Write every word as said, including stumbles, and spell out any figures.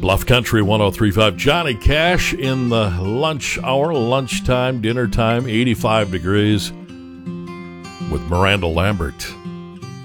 Bluff Country one oh three point five. Johnny Cash in the lunch hour, lunchtime, dinner time, eighty-five degrees with Miranda Lambert.